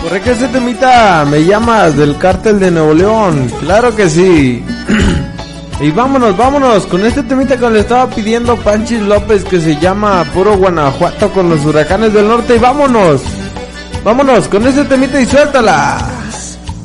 Corre que ese temita me llamas del Cártel de Nuevo León. Claro que sí. Y vámonos con este temita que le estaba pidiendo Panchis López, que se llama Puro Guanajuato con los Huracanes del Norte. Y vámonos con este temita y suéltala.